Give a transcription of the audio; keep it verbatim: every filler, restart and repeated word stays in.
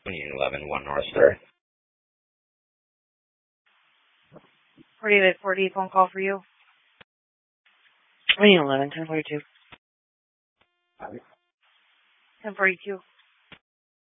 twenty-eight eleven, one North Star. forty-eight forty, phone call for you. twenty-eight eleven, ten forty-two. ten forty-two.